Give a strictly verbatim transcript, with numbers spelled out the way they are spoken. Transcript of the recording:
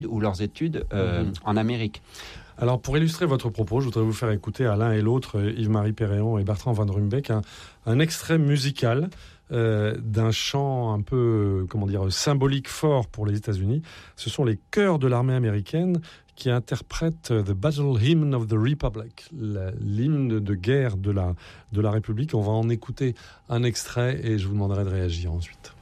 ou leurs études euh, mmh. en Amérique. Alors, pour illustrer votre propos, je voudrais vous faire écouter à l'un et l'autre, Yves-Marie Péréon et Bertrand Van Ruymbeck, un, un extrait musical euh, d'un chant un peu, comment dire, symbolique fort pour les États-Unis. Ce sont les chœurs de l'armée américaine qui interprètent The Battle Hymn of the Republic, l'hymne de guerre de la, de la République. On va en écouter un extrait et je vous demanderai de réagir ensuite.